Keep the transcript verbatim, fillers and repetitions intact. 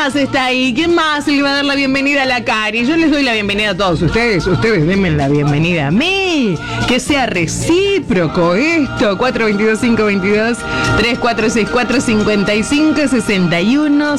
más está ahí? ¿Quién más le va a dar la bienvenida a la Cari? Yo les doy la bienvenida a todos ustedes. Ustedes denme la bienvenida a mí. Que sea recíproco esto. cuatro dos dos, cinco dos dos, tres cuatro seis cuatro, cinco cinco seis uno